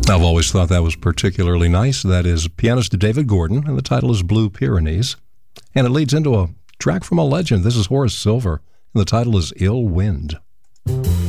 I've always thought that was particularly nice. That is pianist David Gordon, and the title is Blue Pyrenees. And it leads into a track from a legend. This is Horace Silver, and the title is Ill Wind.